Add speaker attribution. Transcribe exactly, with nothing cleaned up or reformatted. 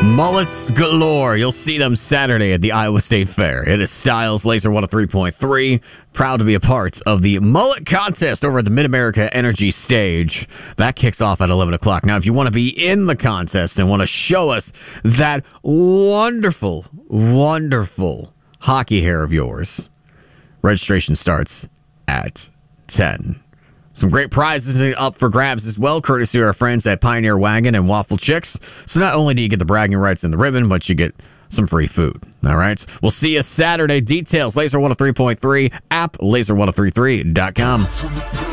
Speaker 1: Mullets galore. You'll see them Saturday at the Iowa State Fair. It is Styles Laser one oh three point three. Proud to be a part of the mullet contest over at the Mid-America Energy Stage. That kicks off at eleven o'clock. Now, if you want to be in the contest and want to show us that wonderful, wonderful hockey hair of yours, registration starts at ten. Some great prizes up for grabs as well, courtesy of our friends at Pioneer Wagon and Waffle Chicks. So not only do you get the bragging rights and the ribbon, but you get some free food. All right? We'll see you Saturday. Details, Laser one oh three point three, app laser one oh three three dot com.